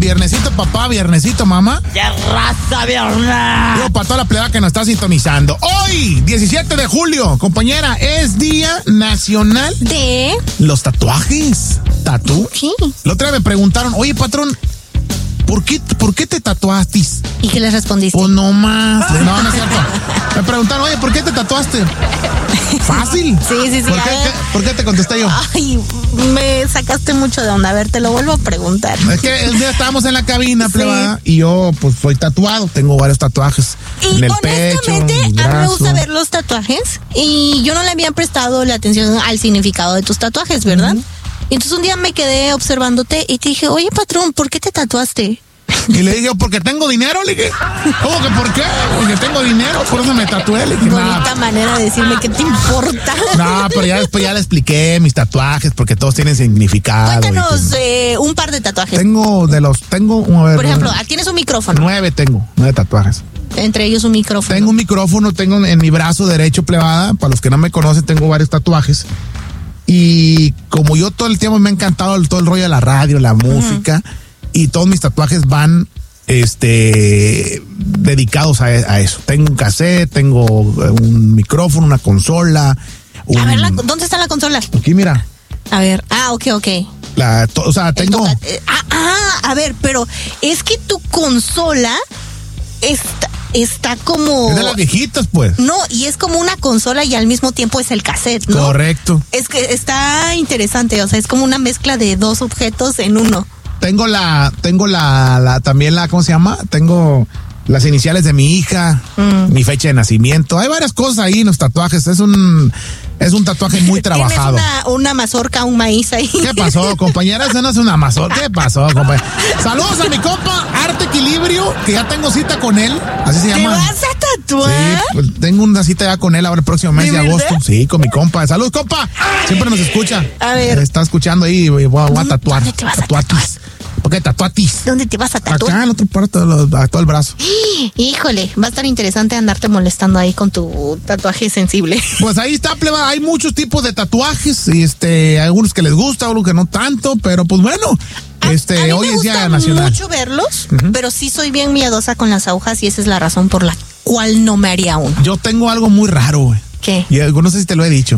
viernesito papá, viernesito mamá. ¡Ya raza, viernes! Digo, para toda la plebe que nos está sintonizando. Hoy, 17 de julio, compañera, es Día Nacional de los Tatuajes. ¿Tatú? Sí. La otra vez me preguntaron, oye, patrón, ¿por qué te tatuaste? ¿Y qué les respondiste? Pues no más. No, no es cierto. Me preguntaron, oye, ¿por qué te tatuaste? Fácil. Sí. ¿Por qué te contesté yo? Ay, me sacaste mucho de onda. A ver, te lo vuelvo a preguntar. Es que el día estábamos en la cabina, plebada, y yo, pues, soy tatuado. Tengo varios tatuajes Y en el pecho, honestamente, en el a mí me brazo. gusta ver los tatuajes y yo no le había prestado la atención al significado de tus tatuajes, ¿verdad? Y entonces un día me quedé observándote y te dije, oye, patrón, ¿por qué te tatuaste? Y le dije, porque tengo dinero, le dije. ¿Cómo que por qué? Porque tengo dinero, por eso me tatué, le dije. Bonita manera de decirme qué te importa. No, pero ya después ya le expliqué mis tatuajes, porque todos tienen significado. Cuéntanos un par de tatuajes. Tengo, a ver, Por ejemplo, tienes un micrófono. 9 tatuajes. Entre ellos un micrófono. Tengo un micrófono, tengo en mi brazo derecho, plebada. Para los que no me conocen, tengo varios tatuajes. Y como yo todo el tiempo me ha encantado todo el rollo de la radio, la música, y todos mis tatuajes van dedicados a eso. Tengo un cassette, tengo un micrófono, una consola. A ver, ¿dónde está la consola? Aquí, mira. A ver, ok. O sea, tengo... A ver, pero es que tu consola está como... Es de las viejitas, pues. No, y es como una consola y al mismo tiempo es el cassette, ¿no? Correcto. Es que está interesante, o sea, es como una mezcla de dos objetos en uno. Tengo también ¿cómo se llama? Tengo las iniciales de mi hija, mi fecha de nacimiento. Hay varias cosas ahí en los tatuajes. Es un tatuaje muy trabajado. Tienes una mazorca, un maíz ahí. ¿Qué pasó, compañera? Esa no es una mazorca. ¿Qué pasó, compañera? Saludos a mi compa Arte Equilibrio, que ya tengo cita con él. Así se llama. ¿Te vas a tatuar? Sí, pues tengo una cita ya con él ahora el próximo mes de agosto. Sí, con mi compa. Saludos, compa. Siempre nos escucha. A ver. Está escuchando ahí y voy a tatuar. ¿Dónde te vas a tatuar? ¿Por qué tatuatis? ¿Dónde te vas a tatuar? Acá en otro parte a todo el brazo. Híjole, va a estar interesante andarte molestando ahí con tu tatuaje sensible. Pues ahí está, pleba. Hay muchos tipos de tatuajes. Y algunos que les gusta, otros que no tanto. Pero pues bueno, A hoy mí es me Día gusta Nacional. mucho verlos, pero sí soy bien miedosa con las agujas y esa es la razón por la cual no me haría uno. Yo tengo algo muy raro, güey. ¿Qué? Y no sé si te lo he dicho.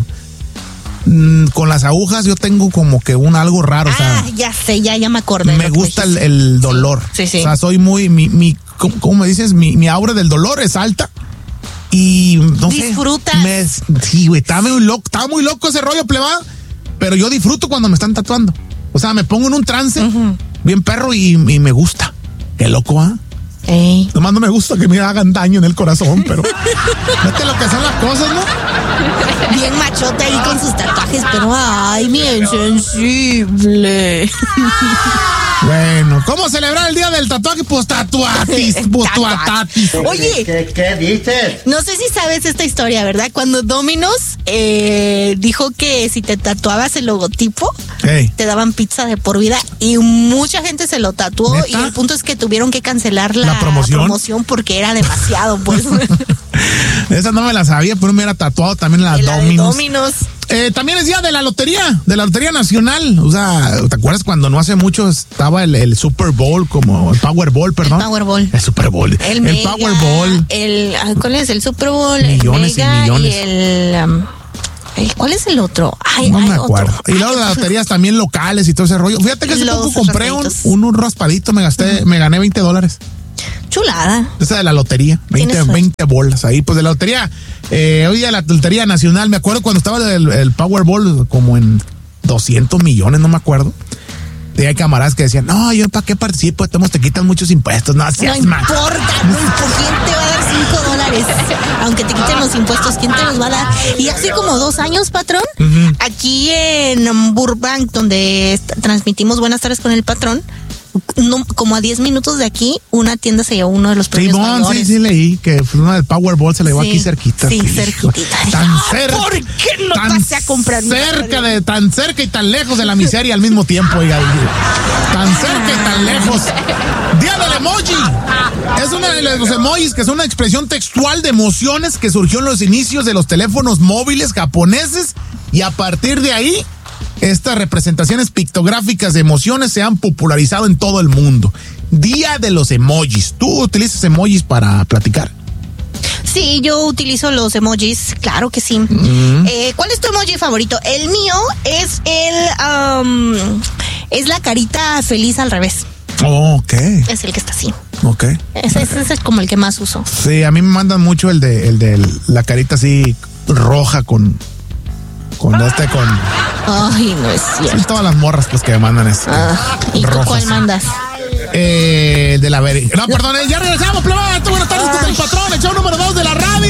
Con las agujas yo tengo como que algo raro. O sea, Ya sé, ya me acordé. me gusta el dolor. Sí. O sea, soy muy, ¿cómo me dices? Mi aura del dolor es alta. Y no sé. ¿Disfrutas? Sí, güey, estaba muy loco ese rollo, pleba. Pero yo disfruto cuando me están tatuando. O sea, me pongo en un trance bien perro y me gusta. Qué loco, ¿ah? Ey. Nomás no me gusta que me hagan daño en el corazón, pero vete lo que son las cosas, ¿no? Bien machote ahí con sus tatuajes, pero ay, bien sensible. Bueno, ¿cómo celebrar el día del tatuaje? Pues tatuatis, pues tuatatis. Oye, ¿Qué dices? no sé si sabes esta historia, ¿verdad? Cuando Domino's dijo que si te tatuabas el logotipo, Hey. te daban pizza de por vida y mucha gente se lo tatuó. ¿Neta? Y el punto es que tuvieron que cancelar la promoción porque era demasiado, pues. Esa no me la sabía, pero me hubiera tatuado también la De la de Domino's. Domino's. También es día de la Lotería Nacional. O sea, ¿te acuerdas cuando no hace mucho estaba el Super Bowl, como el Powerball, perdón? El Powerball. El Super Bowl. El Mega, Powerball. ¿Cuál es? El Super Bowl, Millones y el Mega millones. y ¿cuál es el otro? No me acuerdo. Y luego de las loterías también locales y todo ese rollo. Fíjate que hace Los poco compré raspaditos. un raspadito, me gané $20. Chulada. Esa de la lotería, Tienes suerte. 20 bolas ahí, pues de la lotería. Hoy día la Lotería Nacional, me acuerdo cuando estaba el Powerball como en 200 millones, no me acuerdo. Y hay camaradas que decían, no, yo para qué participo, te quitan muchos impuestos, no No seas importa, mal. ¿por quién te va a dar $5? Aunque te quiten los impuestos, ¿quién te los va a dar? Y hace como 2 años, patrón, aquí en Burbank, donde transmitimos Buenas Tardes con el Patrón, como a 10 minutos de aquí, una tienda se llevó uno de los premios mayores. Sí, leí que una del Powerball se la llevó aquí cerquita. Sí, Hijo, cerquitita. Tan cerca. ¿Por qué no pasé a comprar mi Tan cerca y tan lejos de la miseria al mismo tiempo, oiga. Tan cerca y tan lejos. Día del emoji. Es uno de los emojis que es una expresión textual de emociones que surgió en los inicios de los teléfonos móviles japoneses y a partir de ahí Estas representaciones pictográficas de emociones se han popularizado en todo el mundo. Día de los emojis. ¿Tú utilizas emojis para platicar? Sí, yo utilizo los emojis, claro que sí. ¿Cuál es tu emoji favorito? El mío es es la carita feliz al revés. Oh, ok. Es el que está así. Ok. Ese es como el que más uso. Sí, a mí me mandan mucho el de la carita así roja con. Ay, no es cierto. Sí, todas las morras pues que me mandan eso. ¿Y tú cuál mandas? De la No, perdón, ya regresamos, plebada. Buenas tardes, con el patrón, el show número 2 de la radio.